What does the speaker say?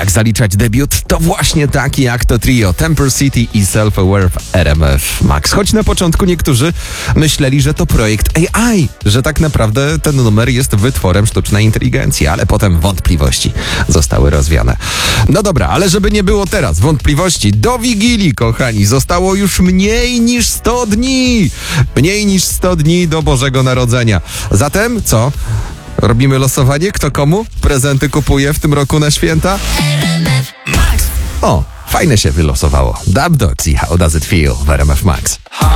Jak zaliczać debiut? To właśnie taki jak to trio Temper City i Self-Aware w RMF Max. Choć na początku niektórzy myśleli, że to projekt AI, że tak naprawdę ten numer jest wytworem sztucznej inteligencji, ale potem wątpliwości zostały rozwiane. No dobra, ale żeby nie było teraz wątpliwości, do Wigilii, kochani, zostało już mniej niż 100 dni. Mniej niż 100 dni do Bożego Narodzenia. Zatem co? Robimy losowanie? Kto komu prezenty kupuje w tym roku na święta? O, fajne się wylosowało. Dub Dogs i How Does It Feel w RMF Max.